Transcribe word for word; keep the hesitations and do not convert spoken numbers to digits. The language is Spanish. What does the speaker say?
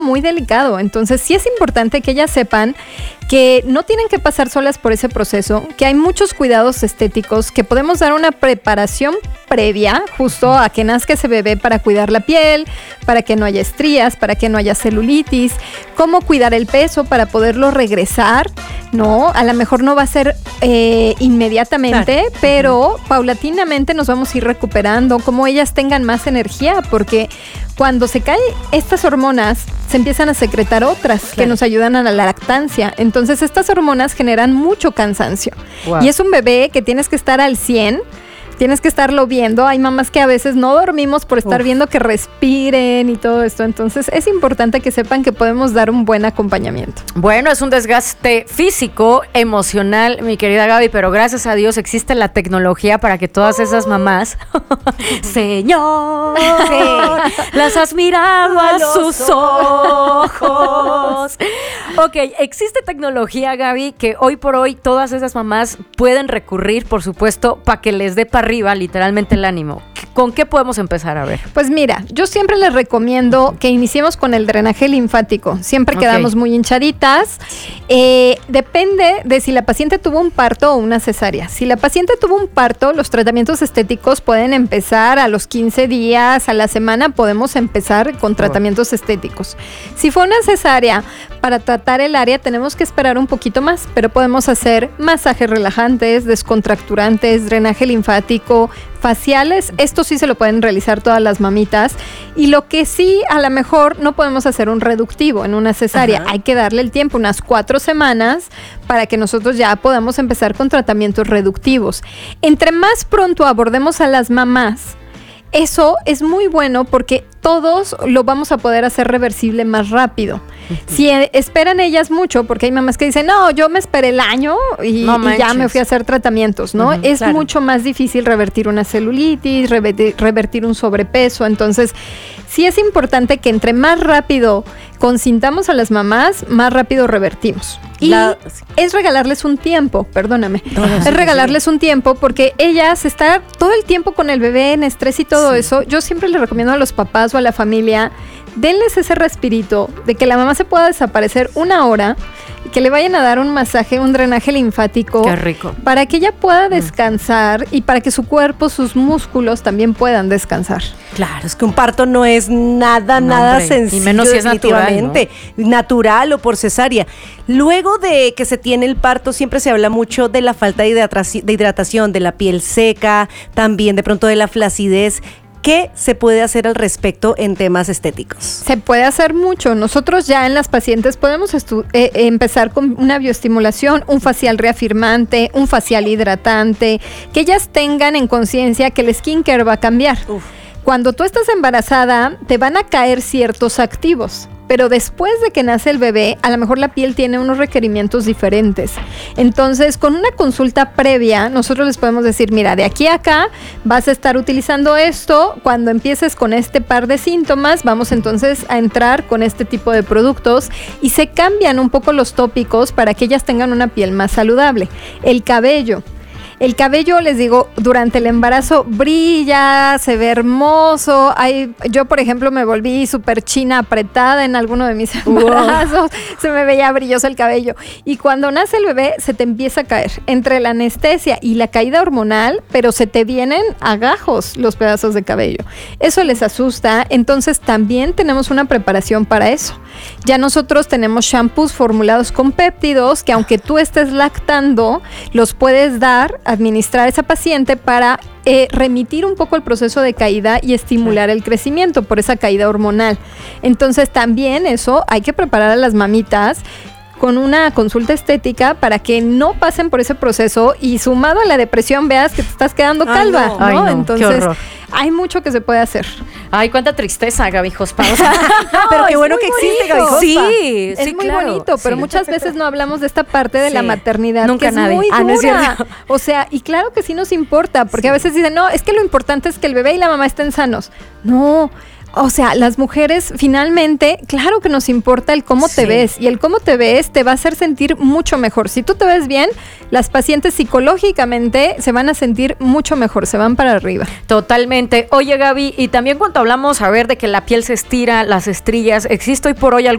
muy delicado. Entonces sí es importante que ellas sepan que no tienen que pasar solas por ese proceso, que hay muchos cuidados estéticos, que podemos dar una preparación previa justo a que nazca ese bebé para cuidar la piel, para que no haya estrías, para que no haya celulitis, cómo cuidar el peso para poderlo regresar, ¿no? A lo mejor no va a ser eh, inmediatamente, claro, pero uh-huh. paulatinamente nos vamos a ir recuperando, cómo ellas tengan más energía, porque cuando se caen estas hormonas, se empiezan a secretar otras, claro, que nos ayudan a la lactancia. Entonces, estas hormonas generan mucho cansancio. Wow. Y es un bebé que tienes que estar al cien, tienes que estarlo viendo. Hay mamás que a veces no dormimos por estar Uf. viendo que respiren y todo esto. Entonces, es importante que sepan que podemos dar un buen acompañamiento. Bueno, es un desgaste físico, emocional, mi querida Gaby, pero gracias a Dios existe la tecnología para que todas esas mamás, Señor, sí, las has mirado a, a sus ojos. Ok, existe tecnología, Gaby, que hoy por hoy todas esas mamás pueden recurrir, por supuesto, para que les dé para arriba literalmente el ánimo. ¿Con qué podemos empezar a ver? Pues mira, yo siempre les recomiendo que iniciemos con el drenaje linfático. Siempre okay. quedamos muy hinchaditas. Eh, depende de si la paciente tuvo un parto o una cesárea. Si la paciente tuvo un parto, los tratamientos estéticos pueden empezar a los quince días, a la semana podemos empezar con tratamientos oh. estéticos. Si fue una cesárea, para tratar el área tenemos que esperar un poquito más, pero podemos hacer masajes relajantes, descontracturantes, drenaje linfático, faciales. Esto sí se lo pueden realizar todas las mamitas. Y lo que sí, a lo mejor no podemos hacer un reductivo en una cesárea. Ajá. Hay que darle el tiempo, unas cuatro semanas, para que nosotros ya podamos empezar con tratamientos reductivos. Entre más pronto abordemos a las mamás, eso es muy bueno porque todos lo vamos a poder hacer reversible más rápido. Uh-huh. Si eh, esperan ellas mucho, porque hay mamás que dicen, no, yo me esperé el año y, no y ya me fui a hacer tratamientos, ¿no? Uh-huh, es claro. mucho más difícil revertir una celulitis, revertir, revertir un sobrepeso. Entonces, sí es importante que entre más rápido consintamos a las mamás, más rápido revertimos. Y La, es regalarles un tiempo, perdóname, no, no, es sí, regalarles sí. un tiempo porque ellas están todo el tiempo con el bebé en estrés y todo sí. eso. Yo siempre les recomiendo a los papás o a la familia, denles ese respirito de que la mamá se pueda desaparecer una hora y que le vayan a dar un masaje, un drenaje linfático. Qué rico. Para que ella pueda descansar mm. y para que su cuerpo, sus músculos también puedan descansar. Claro, es que un parto no es nada, no, nada hombre, sencillo. Y menos si es natural, ¿no? Natural o por cesárea. Luego de que se tiene el parto, siempre se habla mucho de la falta de hidratación, de hidratación, de la piel seca, también de pronto de la flacidez. ¿Qué se puede hacer al respecto en temas estéticos? Se puede hacer mucho. Nosotros ya en las pacientes podemos estu- eh, empezar con una bioestimulación, un facial reafirmante, un facial hidratante, que ellas tengan en conciencia que el skincare va a cambiar. Uf. Cuando tú estás embarazada, te van a caer ciertos activos, pero después de que nace el bebé, a lo mejor la piel tiene unos requerimientos diferentes. Entonces, con una consulta previa, nosotros les podemos decir, mira, de aquí a acá vas a estar utilizando esto. Cuando empieces con este par de síntomas, vamos entonces a entrar con este tipo de productos y se cambian un poco los tópicos para que ellas tengan una piel más saludable. El cabello. El cabello, les digo, durante el embarazo brilla, se ve hermoso. Hay, yo, por ejemplo, me volví súper china apretada en alguno de mis embarazos. Wow. Se me veía brilloso el cabello. Y cuando nace el bebé, se te empieza a caer. Entre la anestesia y la caída hormonal, pero se te vienen a gajos los pedazos de cabello. Eso les asusta. Entonces, también tenemos una preparación para eso. Ya nosotros tenemos shampoos formulados con péptidos que, aunque tú estés lactando, los puedes dar administrar a esa paciente para eh, remitir un poco el proceso de caída y estimular el crecimiento por esa caída hormonal. Entonces también eso hay que preparar a las mamitas con una consulta estética para que no pasen por ese proceso y sumado a la depresión veas que te estás quedando calva, ¿no? Ay, no, entonces hay mucho que se puede hacer. Ay, cuánta tristeza, Gaby Jospa. O sea, no, pero qué bueno que existe, Gaby Jospa. Sí, es sí, muy claro, bonito, pero sí. muchas veces no hablamos de esta parte de sí. la maternidad, Nunca que es nadie. muy dura. Ah, no es cierto. O sea, y claro que sí nos importa, porque sí. a veces dicen, no, es que lo importante es que el bebé y la mamá estén sanos. No, O sea, las mujeres finalmente, claro que nos importa el cómo te Sí. ves, y el cómo te ves te va a hacer sentir mucho mejor. Si tú te ves bien, las pacientes psicológicamente se van a sentir mucho mejor, se van para arriba. Totalmente. Oye, Gaby, y también cuando hablamos, a ver, de que la piel se estira, las estrías, ¿existe hoy por hoy algún